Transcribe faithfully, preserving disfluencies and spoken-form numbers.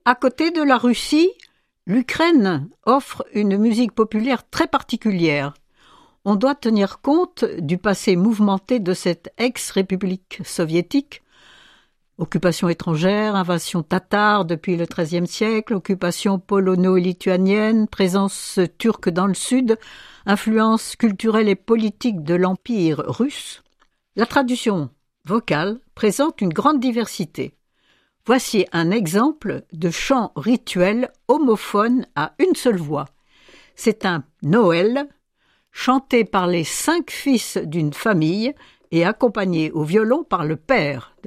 À côté de la Russie, l'Ukraine offre une musique populaire très particulière. On doit tenir compte du passé mouvementé de cette ex-république soviétique. Occupation étrangère, invasion tatare depuis le treizième siècle, occupation polono-lituanienne, présence turque dans le sud, influence culturelle et politique de l'Empire russe. La tradition vocale présente une grande diversité. Voici un exemple de chant rituel homophone à une seule voix. C'est un Noël chanté par les cinq fils d'une famille et accompagné au violon par le père.